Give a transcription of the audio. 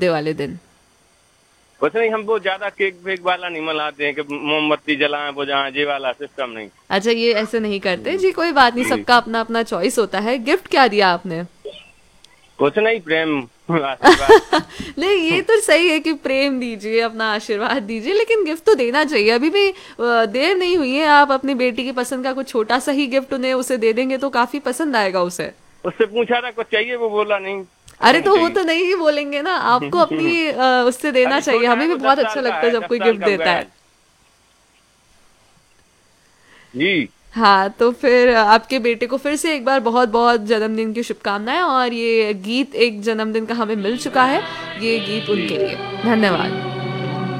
Birthday वाले दिन? कुछ नहीं, हम वो ज्यादा केक वेक वाला नहीं मनाते हैं कि मोमबत्ती जलाएं बुझाएं, ये वाला सिस्टम नहीं। अच्छा, ये ऐसे नहीं करते जी, कोई बात नहीं, जी। सबका अपना अपना चॉइस होता है। गिफ्ट क्या दिया आपने? कुछ नहीं, प्रेम आशीर्वाद। नहीं, ये तो सही है कि प्रेम दीजिए, अपना आशीर्वाद दीजिए, लेकिन गिफ्ट तो देना चाहिए। अभी भी देर नहीं हुई है, आप अपनी बेटी की पसंद का कुछ छोटा सा ही गिफ्ट उन्हें उसे दे देंगे तो काफी पसंद आएगा उसे। उससे पूछा था कुछ चाहिए, वो बोला नहीं, अरे नहीं तो वो चाहिए। तो नहीं ही बोलेंगे ना, आपको अपनी उससे देना अभी चाहिए। छोटा है, हमें भी वो बहुत 10 अच्छा साल का लगता है है, जब 10 कोई साल गिफ्ट का हुआ देता है है। आज। जी। हाँ, तो फिर आपके बेटे को फिर से एक बार बहुत बहुत जन्मदिन की शुभकामनाएं, और ये गीत एक जन्मदिन का हमें मिल चुका है, ये गीत जी। उनके लिए। धन्यवाद।